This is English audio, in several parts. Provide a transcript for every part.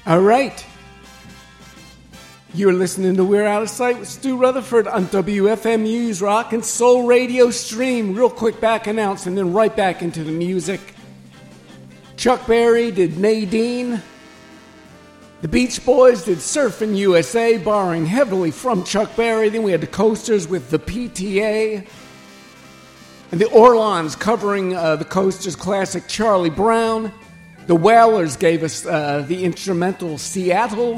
All right. You're listening to We're Out of Sight with Stu Rutherford on WFMU's Rock and Soul Radio stream. Real quick back announce and then right back into the music. Chuck Berry did Nadine. The Beach Boys did Surfin' USA, borrowing heavily from Chuck Berry. Then we had the Coasters with the PTA. And the Orlons covering the Coasters classic Charlie Brown. The Wailers gave us the instrumental Seattle.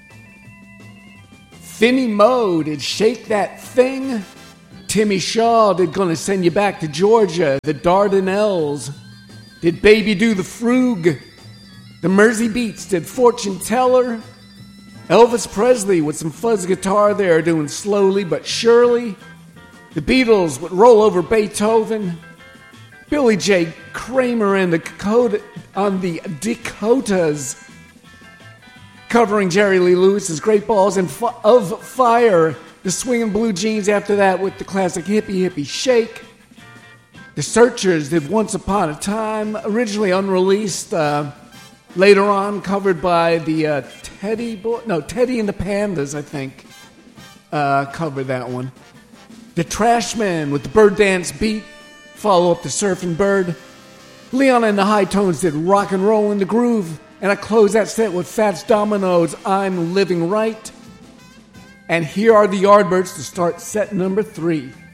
Finny Moe did Shake That Thing. Timmy Shaw did Gonna Send You Back to Georgia. The Dardanelles did Baby Do the Frug. The Mersey Beats did Fortune Teller. Elvis Presley with some fuzz guitar there doing Slowly But Surely. The Beatles would Roll Over Beethoven. Billy J. Kramer and the Dakotas covering Jerry Lee Lewis's Great Balls and of Fire. The Swingin' Blue Jeans after that with the classic Hippie Hippie Shake. The Searchers did Once Upon a Time, originally unreleased, later on covered by the Teddy and the Pandas, I think, covered that one. The Trashmen with the Bird Dance Beat, follow up the Surfin' Bird. Leon and the High Tones did Rock and Roll in the Groove. And I close that set with Fats Domino's I'm Living Right. And here are the Yardbirds to start set number 3.